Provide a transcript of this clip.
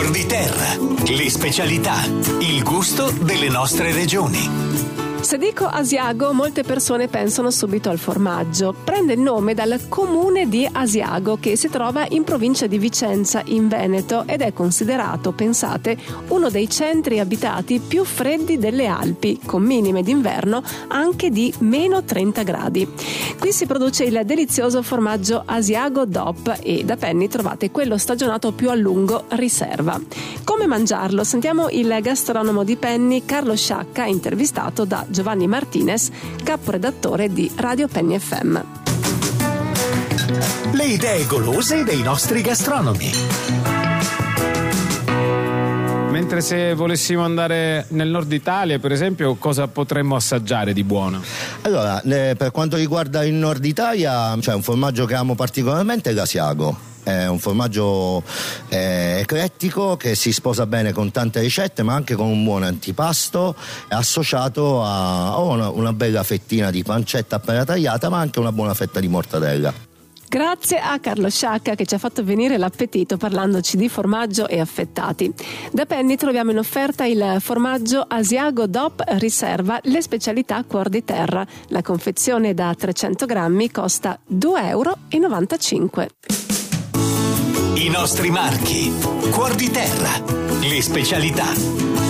Cuor di Terra, le specialità, il gusto delle nostre regioni. Se dico Asiago, molte persone pensano subito al formaggio. Prende il nome dal comune di Asiago, che si trova in provincia di Vicenza, in Veneto, ed è considerato, pensate, uno dei centri abitati più freddi delle Alpi, con minime d'inverno anche di meno 30 gradi. Qui si produce il delizioso formaggio Asiago DOP e da Penny trovate quello stagionato più a lungo, Riserva. Come mangiarlo? Sentiamo il gastronomo di Penny, Carlo Sciacca, intervistato da Giovanni Martinez, caporedattore di Radio Penny FM. Le idee golose dei nostri gastronomi. Mentre se volessimo andare nel nord Italia, per esempio, cosa potremmo assaggiare di buono? Allora, per quanto riguarda il nord Italia, c'è un formaggio che amo particolarmente, è l'Asiago. È un formaggio eclettico che si sposa bene con tante ricette, ma anche con un buon antipasto, associato a una bella fettina di pancetta appena tagliata, ma anche una buona fetta di mortadella. Grazie a Carlo Sciacca che ci ha fatto venire l'appetito parlandoci di formaggio e affettati. Da Penny troviamo in offerta il formaggio Asiago DOP Riserva, le specialità Cuor di Terra. La confezione da 300 grammi costa €2,95. I nostri marchi. Cuor di Terra, le specialità.